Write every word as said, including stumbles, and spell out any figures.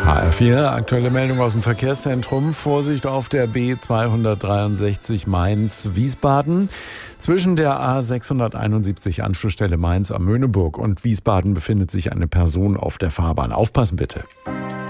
H R vier, aktuelle Meldung aus dem Verkehrszentrum. Vorsicht auf der B zweihundertdreiundsechzig Mainz-Wiesbaden. Zwischen der A sechshunderteinundsiebzig Anschlussstelle Mainz am Möhneburg und Wiesbaden befindet sich eine Person auf der Fahrbahn. Aufpassen bitte.